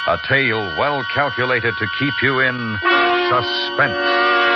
A tale well calculated to keep you in suspense.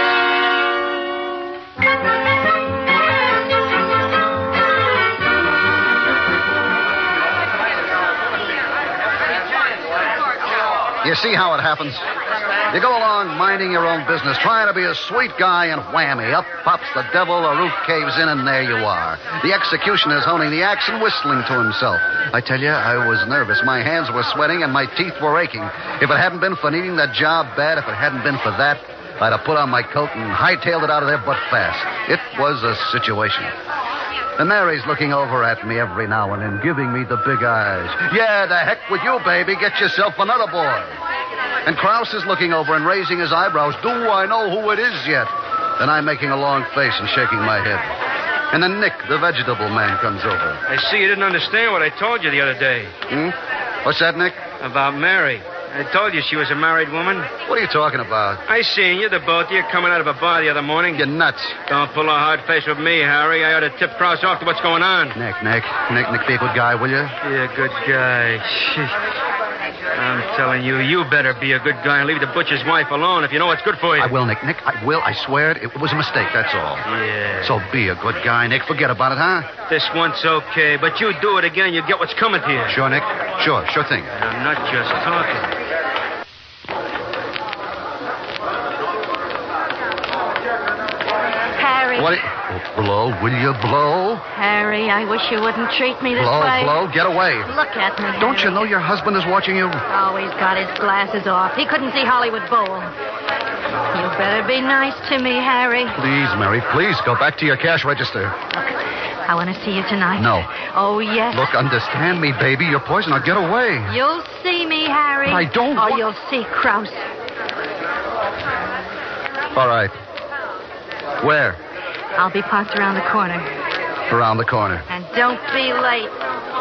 You see how it happens? You go along minding your own business, trying to be a sweet guy, and whammy, up pops the devil, the roof caves in, and there you are. The executioner's honing the axe and whistling to himself. I tell you, I was nervous. My hands were sweating and my teeth were aching. If it hadn't been for needing that job bad, if it hadn't been for that, I'd have put on my coat and hightailed it out of there but fast. It was a situation. And Mary's looking over at me every now and then, giving me the big eyes. Yeah, the heck with you, baby. Get yourself another boy. And Krause is looking over and raising his eyebrows. Do I know who it is yet? Then I'm making a long face and shaking my head. And then Nick, the vegetable man, comes over. I see you didn't understand what I told you the other day. What's that, Nick? About Mary. I told you she was a married woman. What are you talking about? I seen you, the both of you, coming out of a bar the other morning. You're nuts. Don't pull a hard face with me, Harry. I ought to tip Krause off to what's going on. Nick, be a good guy, will you? Be a good guy. I'm telling you, you better be a good guy and leave the butcher's wife alone if you know what's good for you. I will, Nick. I will. I swear it. It was a mistake, that's all. Yeah. So be a good guy, Nick. Forget about it, huh? This once okay, but you do it again, you get what's coming to you. Sure, Nick. Sure thing. I'm not just talking. What? Blow, will you blow? Harry, I wish you wouldn't treat me this way. Blow, get away. Look at me, Harry. Don't you know your husband is watching you? Oh, he's got his glasses off. He couldn't see Hollywood Bowl. You better be nice to me, Harry. Please, Mary, please, go back to your cash register. Look, I want to see you tonight. No. Oh, yes. Look, understand me, baby. You're poison. Now get away. You'll see me, Harry. I don't Or want... you'll see Krause. All right. Where? I'll be parked around the corner. Around the corner. And don't be late.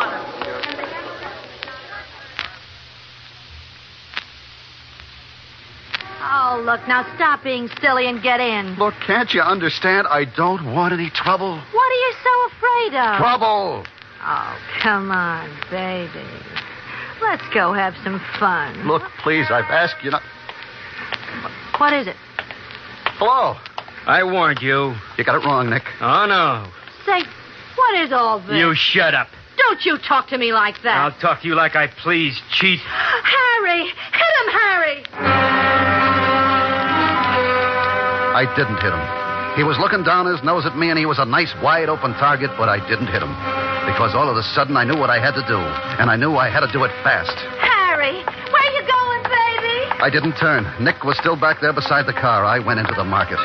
Oh, look, now stop being silly and get in. Look, can't you understand? I don't want any trouble. What are you so afraid of? Trouble! Oh, come on, baby. Let's go have some fun. Look, please, I've asked you not... What is it? Hello. I warned you. You got it wrong, Nick. Oh, no. Say, what is all this? You shut up. Don't you talk to me like that. I'll talk to you like I please, cheat. Harry! Hit him, Harry! I didn't hit him. He was looking down his nose at me, and he was a nice, wide-open target, but I didn't hit him. Because all of a sudden, I knew what I had to do. And I knew I had to do it fast. Harry! Where you going, baby? I didn't turn. Nick was still back there beside the car. I went into the market.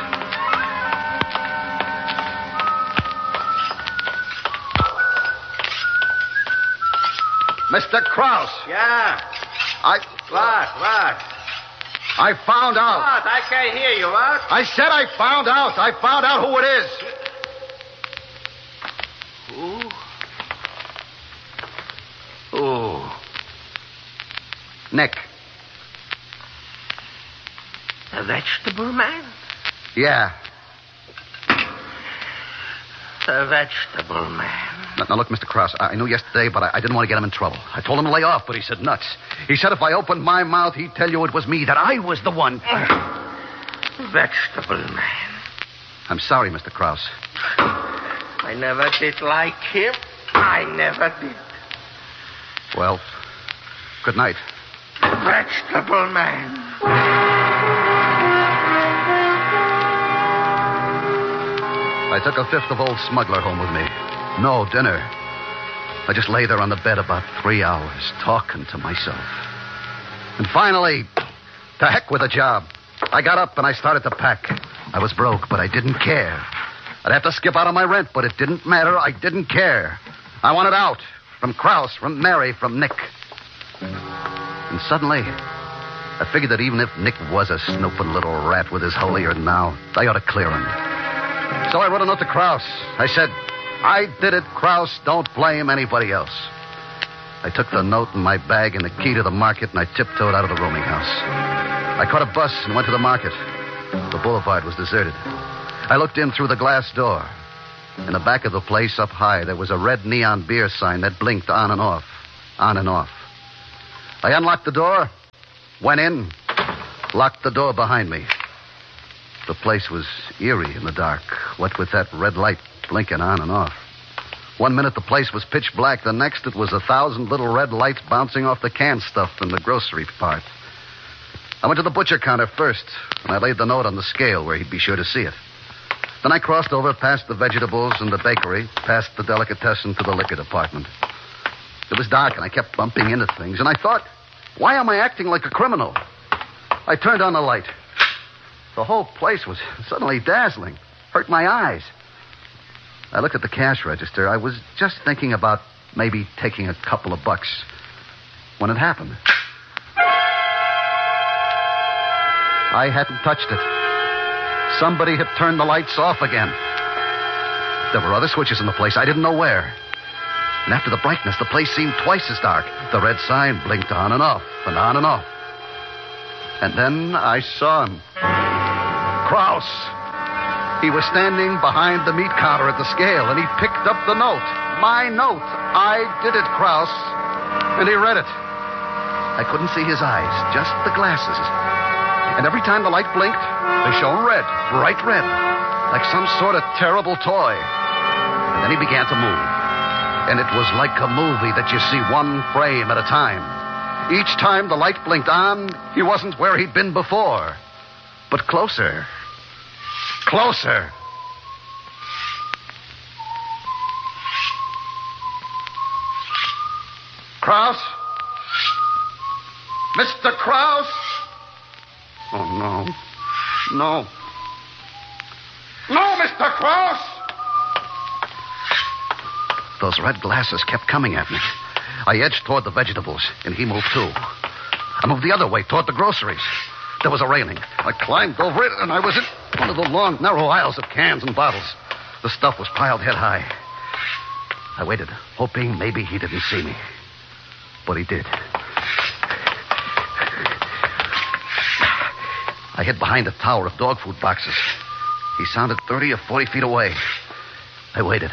Mr. Krause. Yeah. What? I found out. What? I can't hear you, what? I said I found out. I found out who it is. Who? Nick. The vegetable man? Yeah. The vegetable man. Now, look, Mr. Krause, I knew yesterday, but I didn't want to get him in trouble. I told him to lay off, but he said nuts. He said if I opened my mouth, he'd tell you it was me, that I was the one. Vegetable man. I'm sorry, Mr. Krause. I never did like him. I never did. Well, good night. Vegetable man. I took a fifth of old smuggler home with me. No dinner. I just lay there on the bed about 3 hours, talking to myself. And finally, to heck with the job. I got up and I started to pack. I was broke, but I didn't care. I'd have to skip out on my rent, but it didn't matter. I didn't care. I wanted out. From Krause, from Mary, from Nick. And suddenly, I figured that even if Nick was a snooping little rat with his hole ear now, I ought to clear him. So I wrote a note to Krause. I said, I did it, Krause. Don't blame anybody else. I took the note in my bag and the key to the market, and I tiptoed out of the rooming house. I caught a bus and went to the market. The boulevard was deserted. I looked in through the glass door. In the back of the place, up high, there was a red neon beer sign that blinked on and off. On and off. I unlocked the door Went in, locked the door behind me. The place was eerie in the dark, what with that red light blinking on and off. 1 minute the place was pitch black. The next it was 1,000 little red lights bouncing off the canned stuff in the grocery part. I went to the butcher counter first, and I laid the note on the scale where he'd be sure to see it. Then I crossed over past the vegetables and the bakery, past the delicatessen to the liquor department. It was dark, and I kept bumping into things, and I thought, why am I acting like a criminal? I turned on the light. The whole place was suddenly dazzling. Hurt my eyes. I looked at the cash register. I was just thinking about maybe taking a couple of bucks when it happened. I hadn't touched it. Somebody had turned the lights off again. There were other switches in the place. I didn't know where. And after the brightness, the place seemed twice as dark. The red sign blinked on and off, and on and off. And then I saw him. Krause. He was standing behind the meat counter at the scale, and he picked up the note. My note. I did it, Krause. And he read it. I couldn't see his eyes, just the glasses. And every time the light blinked, they shone red, bright red, like some sort of terrible toy. And then he began to move. And it was like a movie that you see one frame at a time. Each time the light blinked on, he wasn't where he'd been before, but closer. Closer. Krause? Mr. Krause? Oh, no. No. No, Mr. Krause! Those red glasses kept coming at me. I edged toward the vegetables, and he moved too. I moved the other way, toward the groceries. There was a railing. I climbed over it, and I was in one of the long, narrow aisles of cans and bottles. The stuff was piled head high. I waited, hoping maybe he didn't see me. But he did. I hid behind a tower of dog food boxes. He sounded 30 or 40 feet away. I waited.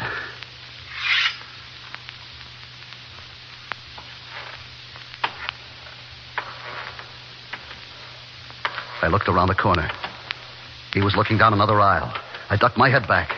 I looked around the corner. He was looking down another aisle. I ducked my head back.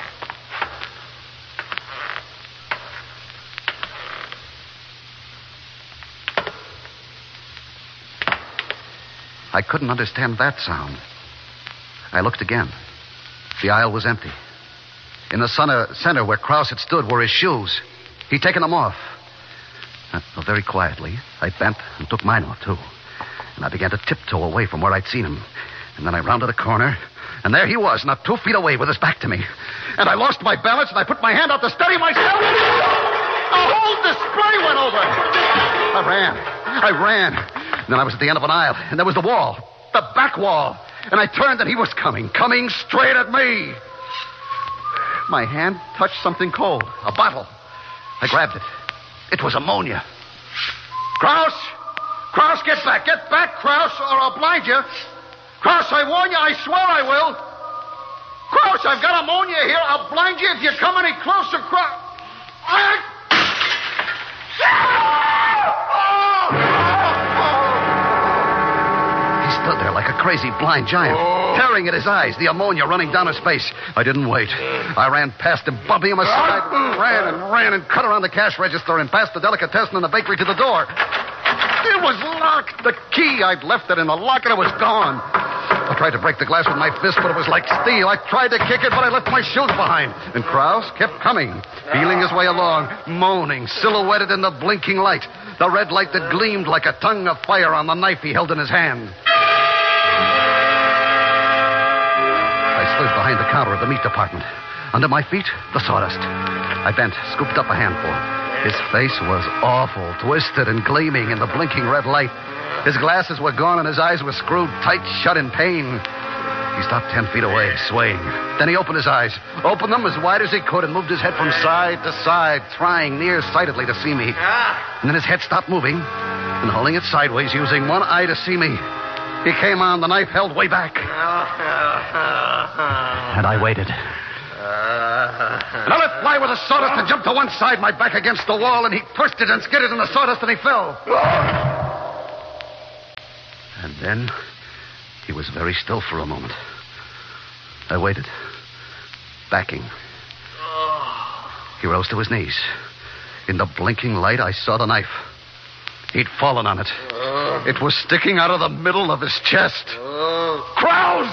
I couldn't understand that sound. I looked again. The aisle was empty. In the center where Krause had stood were his shoes. He'd taken them off. Very quietly, I bent and took mine off, too. And I began to tiptoe away from where I'd seen him. And then I rounded a corner, and there he was, not 2 feet away with his back to me. And I lost my balance, and I put my hand out to steady myself. A whole display went over. I ran. And then I was at the end of an aisle, and there was the wall, the back wall. And I turned, and he was coming straight at me. My hand touched something cold, a bottle. I grabbed it. It was ammonia. Krause! Krause, get back, Krause, or I'll blind you. Krause, I warn you, I swear I will. Krause, I've got ammonia here. I'll blind you if you come any closer, Krause. He stood there like a crazy blind giant, tearing at his eyes, the ammonia running down his face. I didn't wait. I ran past him, bumping him aside, ran and cut around the cash register and past the delicatessen and the bakery to the door. It was locked. The key, I'd left it in the lock, and it was gone. I tried to break the glass with my fist, but it was like steel. I tried to kick it, but I left my shoes behind. And Krause kept coming, feeling his way along, moaning, silhouetted in the blinking light, the red light that gleamed like a tongue of fire on the knife he held in his hand. I slid behind the counter of the meat department. Under my feet, the sawdust. I bent, scooped up a handful. His face was awful, twisted and gleaming in the blinking red light. His glasses were gone and his eyes were screwed tight shut in pain. He stopped 10 feet away, swaying. Then he opened his eyes, opened them as wide as he could, and moved his head from side to side, trying nearsightedly to see me. And then his head stopped moving, and holding it sideways, using one eye to see me, he came on, the knife held way back. And I waited. And I let fly with the sawdust and jumped to one side, my back against the wall, and he twisted and skidded in the sawdust, and he fell. And then he was very still for a moment. I waited, backing. He rose to his knees. In the blinking light, I saw the knife. He'd fallen on it. It was sticking out of the middle of his chest. Krause!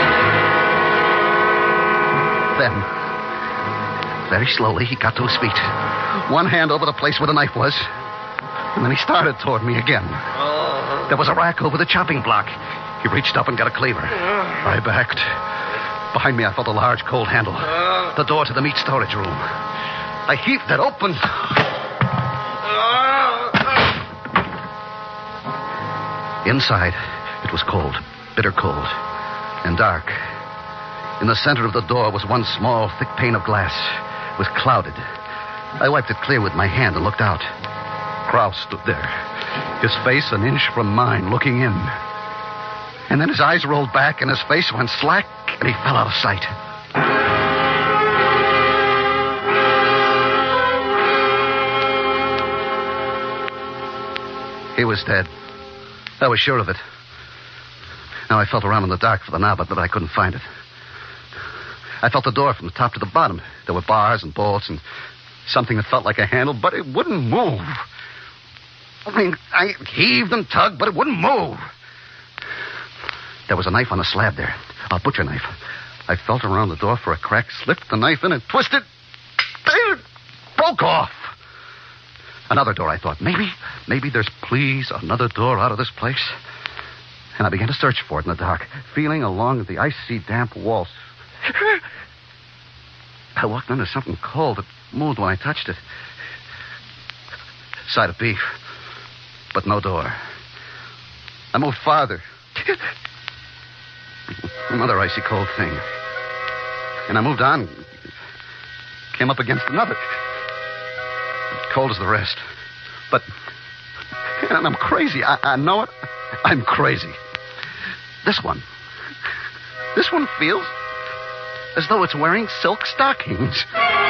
Then, very slowly, he got to his feet. One hand over the place where the knife was. And then he started toward me again. There was a rack over the chopping block. He reached up and got a cleaver. I backed. Behind me, I felt a large, cold handle. The door to the meat storage room. I heaved it open. Inside, it was cold, bitter cold, and dark. In the center of the door was one small, thick pane of glass. It was clouded. I wiped it clear with my hand and looked out. Krause stood there, his face an inch from mine, looking in. And then his eyes rolled back and his face went slack and he fell out of sight. He was dead. I was sure of it. Now I felt around in the dark for the knob, but I couldn't find it. I felt the door from the top to the bottom. There were bars and bolts and something that felt like a handle, but it wouldn't move. I heaved and tugged, but it wouldn't move. There was a knife on the slab there, a butcher knife. I felt around the door for a crack, slipped the knife in and twisted. It broke off. Another door, I thought. Maybe there's, please, another door out of this place. And I began to search for it in the dark, feeling along the icy, damp walls. I walked under something cold that moved when I touched it. Side of beef, but no door. I moved farther. Another icy cold thing. And I moved on. Came up against another. Cold as the rest. But... And I'm crazy. I know it. I'm crazy. This one feels as though it's wearing silk stockings.